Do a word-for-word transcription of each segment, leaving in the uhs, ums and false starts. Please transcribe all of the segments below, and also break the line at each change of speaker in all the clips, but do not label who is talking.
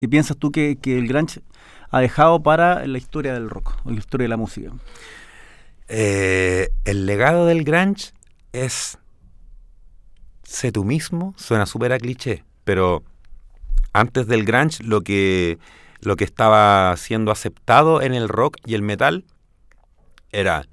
¿Qué piensas tú que, que el grunge ha dejado para la historia del rock, o la historia de la música?
Eh, el legado del grunge es sé tú mismo, suena súper a cliché, pero antes del grunge lo que, lo que estaba siendo aceptado en el rock y el metal era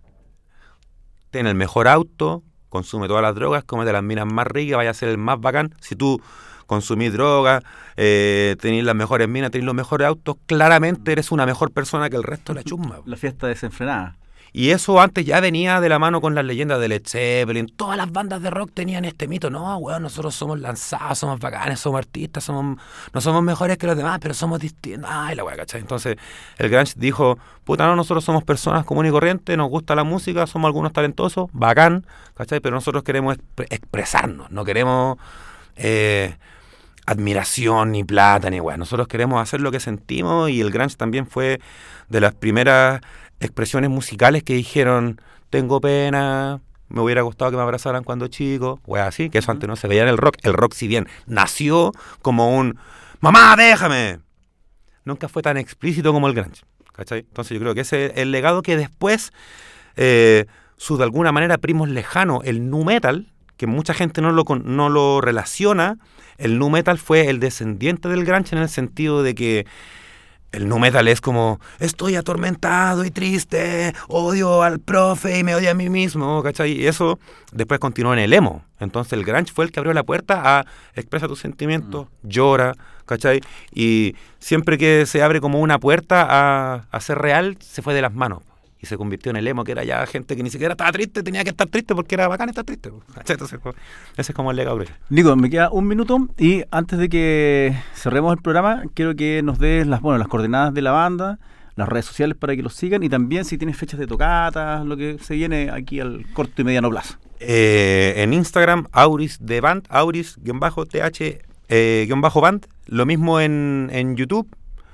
ten el mejor auto, consume todas las drogas, cómete las minas más ricas, vaya a ser el más bacán. Si tú consumís drogas, eh, tenés las mejores minas, tenés los mejores autos, claramente eres una mejor persona que el resto de la chusma.
La fiesta desenfrenada.
Y eso antes ya venía de la mano con las leyendas de Led Zeppelin. Todas las bandas de rock tenían este mito. No, weón, nosotros somos lanzados, somos bacanes, somos artistas, somos no somos mejores que los demás, pero somos distintos. Ay, la weá, ¿cachai? Entonces el grunge dijo, puta, no, nosotros somos personas comunes y corrientes, nos gusta la música, somos algunos talentosos, bacán, ¿cachai? Pero nosotros queremos expre- expresarnos, no queremos eh, admiración, ni plata, ni weá. Nosotros queremos hacer lo que sentimos, y el grunge también fue de las primeras expresiones musicales que dijeron, tengo pena, me hubiera gustado que me abrazaran cuando chico, o así, que eso antes no se veía en el rock. El rock, si bien nació como un mamá, déjame, nunca fue tan explícito como el grunge, ¿cachai? Entonces yo creo que ese es el legado que después eh, su de alguna manera primos lejanos, el nu metal, que mucha gente no lo, no lo relaciona. El nu metal fue el descendiente del grunge en el sentido de que el nu metal es como, estoy atormentado y triste, odio al profe y me odio a mí mismo, ¿cachai? Y eso después continuó en el emo. Entonces el grunge fue el que abrió la puerta a expresa tus sentimientos, mm. llora, ¿cachai? Y siempre que se abre como una puerta a, a ser real, se fue de las manos. Y se convirtió en el emo, que era ya gente que ni siquiera estaba triste, tenía que estar triste porque era bacán estar triste. Entonces, ese es como el legado.
Nico, me queda un minuto y antes de que cerremos el programa, quiero que nos des las, bueno, las coordenadas de la banda, las redes sociales para que los sigan, y también si tienes fechas de tocatas, lo que se viene aquí al corto y mediano plazo.
Eh, en Instagram, Auris de Band, Auris-T H eh, Band, lo mismo en, en YouTube.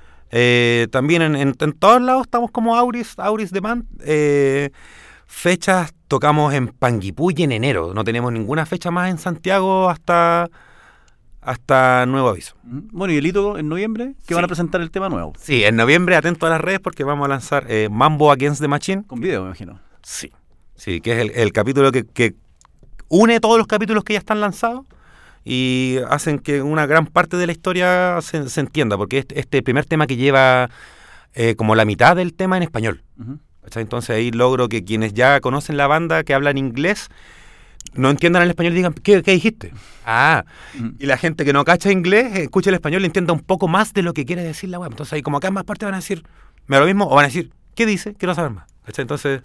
Eh, también en, en, en todos lados estamos como Auris, Auris de Band. Eh, fechas, tocamos en Panguipulli en enero. No tenemos ninguna fecha más en Santiago hasta, hasta nuevo aviso.
Bueno, y el hito en noviembre, que sí. Van a presentar el tema nuevo.
Sí, en noviembre, atento a las redes porque vamos a lanzar eh, Mambo Against the Machine.
Con video, me imagino.
Sí, sí, que es el, el capítulo que, que une todos los capítulos que ya están lanzados y hacen que una gran parte de la historia se, se entienda, porque este, este primer tema que lleva eh, como la mitad del tema en español. Uh-huh. Entonces ahí logro que quienes ya conocen la banda, que hablan inglés, no entiendan el español y digan, ¿qué, qué dijiste? Ah, uh-huh. Y la gente que no cacha inglés, escucha el español y entienda un poco más de lo que quiere decir la web. Entonces ahí como acá en más partes van a decir, me da lo mismo, o van a decir, ¿qué dice? Quiero saber más. Entonces...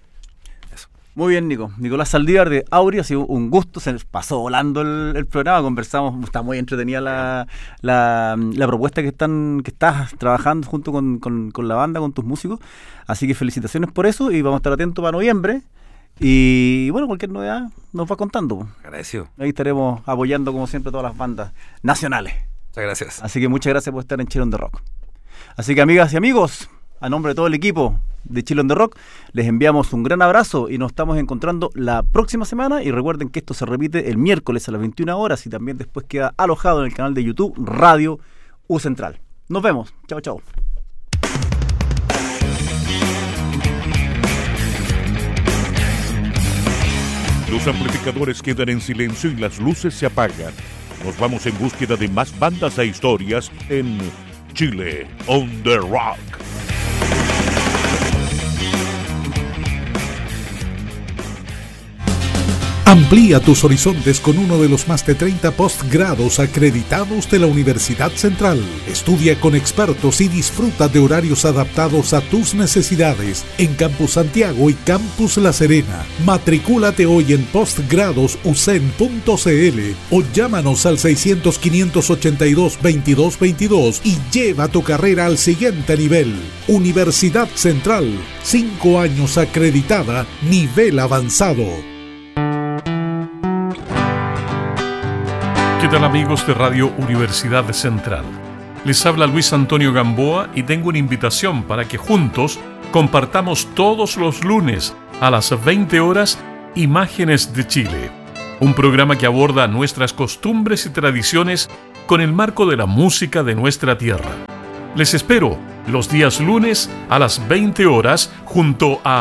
Muy bien, Nico. Nicolás Saldívar de Auris, ha sido un gusto, se nos pasó volando el, el programa, conversamos, está muy entretenida la, la, la propuesta que están que estás trabajando junto con, con, con la banda, con tus músicos, así que felicitaciones por eso y vamos a estar atentos para noviembre y bueno, cualquier novedad nos va contando.
Agradecido.
Ahí estaremos apoyando como siempre todas las bandas nacionales.
Muchas gracias.
Así que muchas gracias por estar en Chile on the Rock. Así que amigas y amigos, a nombre de todo el equipo de Chile on the Rock, les enviamos un gran abrazo y nos estamos encontrando la próxima semana. Y recuerden que esto se repite el miércoles a las veintiuna horas y también después queda alojado en el canal de YouTube Radio U Central. Nos vemos. Chao, chao.
Los amplificadores quedan en silencio y las luces se apagan. Nos vamos en búsqueda de más bandas e historias en Chile on the Rock.
Amplía tus horizontes con uno de los más de treinta postgrados acreditados de la Universidad Central. Estudia con expertos y disfruta de horarios adaptados a tus necesidades en Campus Santiago y Campus La Serena. Matricúlate hoy en postgrados u c e n punto c l o llámanos al seiscientos, quinientos ochenta y dos, veintidós veintidós y lleva tu carrera al siguiente nivel. Universidad Central, cinco años acreditada, nivel avanzado.
¿Qué tal amigos de Radio Universidad Central? Les habla Luis Antonio Gamboa y tengo una invitación para que juntos compartamos todos los lunes a las veinte horas Imágenes de Chile, un programa que aborda nuestras costumbres y tradiciones con el marco de la música de nuestra tierra. Les espero los días lunes a las veinte horas junto a